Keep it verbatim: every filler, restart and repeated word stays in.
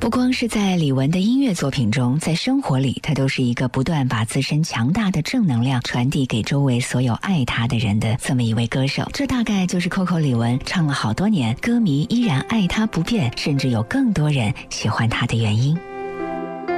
不光是在李玟的音乐作品中，在生活里，她都是一个不断把自身强大的正能量传递给周围所有爱她的人的这么一位歌手。这大概就是 Coco 李玟唱了好多年，歌迷依然爱她不变，甚至有更多人喜欢她的原因。